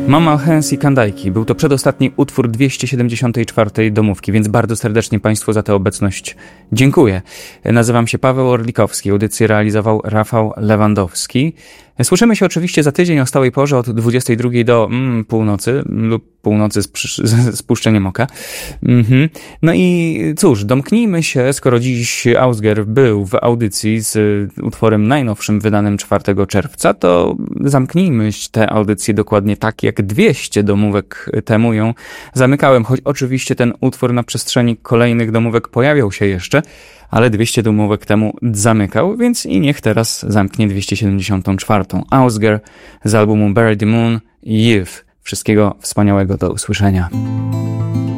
Mama Chęs i Kandajki. Był to przedostatni utwór 274 domówki, więc bardzo serdecznie Państwu za tę obecność dziękuję. Nazywam się Paweł Orlikowski, audycję realizował Rafał Lewandowski. Słyszymy się oczywiście za tydzień o stałej porze od 22 do północy lub północy z spuszczeniem oka. No i cóż, domknijmy się, skoro dziś Ausger był w audycji z utworem najnowszym wydanym 4 czerwca, to zamknijmy tę audycję dokładnie tak, jak 200 domówek temu ją zamykałem, choć oczywiście ten utwór na przestrzeni kolejnych domówek pojawiał się jeszcze, ale 200 domówek temu zamykał, więc i niech teraz zamknie 274. Ausger z albumu Bury the Moon i Youth. Wszystkiego wspaniałego, do usłyszenia.